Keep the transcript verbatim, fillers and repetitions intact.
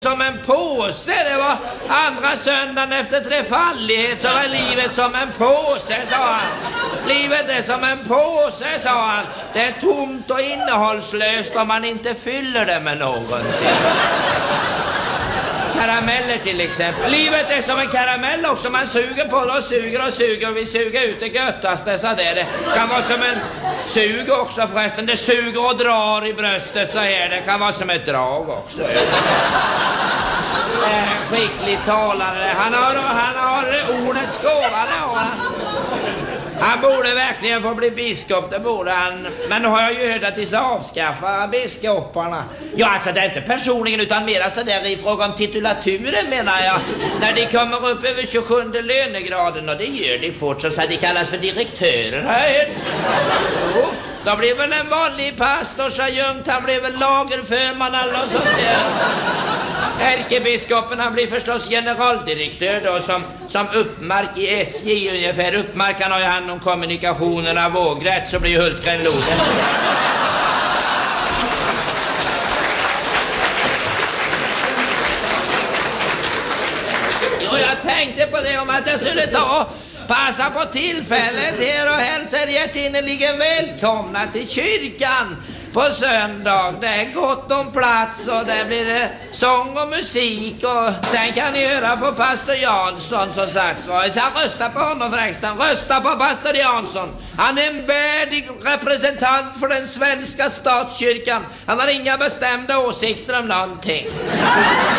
Som en påse, det var andra söndagen efter trefaldighet, så var livet som en påse, sa han. Livet är som en påse, sa han. Det är tomt och innehållslöst om man inte fyller det med någonting. Karameller till exempel. Livet är som en karamell också. Man suger på det och suger och suger och vi suger ut det göttaste, så det, det kan vara som en sug också förresten. Det suger och drar i bröstet så här. Det kan vara som ett drag också. Äh, skickligt talare. Han har, han har ordets gåva. Han. han borde verkligen få bli biskop, det borde han. Men nu har jag ju hört att de ska avskaffa biskoparna. Ja, alltså det är inte personligen utan mer så där i fråga om titulaturen, menar jag. När de kommer upp över tjugosjunde lönegraden, och det gör de fort, så ska de kallas för direktörer, har jag hört. Jo, då blir väl en vanlig pastorsadjunkt, han blir väl lagerförman eller något sånt där. Ärkebiskopen, han blir förstås generaldirektör då, som, som Uppmark i S J ungefär. Uppmark, han har ju hand om kommunikationerna, vågrätt, så blir ju Hultgren Loden. Jo, jag tänkte på det om att jag skulle ta passa på tillfället här och hälsa hjärtinnerligen välkomna till kyrkan på söndag. Det är gott om plats och det blir det sång och musik, och sen kan ni höra på pastor Jansson, som sagt. Jag ska rösta på honom förresten. Rösta på pastor Jansson. Han är en värdig representant för den svenska statskyrkan. Han har inga bestämda åsikter om någonting.